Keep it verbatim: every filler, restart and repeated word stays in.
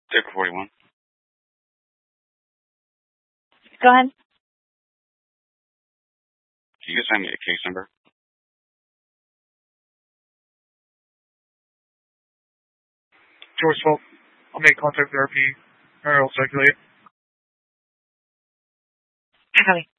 Ticker forty-one. Go ahead. Can you send me a case number? George Fault. I'll make contact with R P, or I'll circulate. Copy.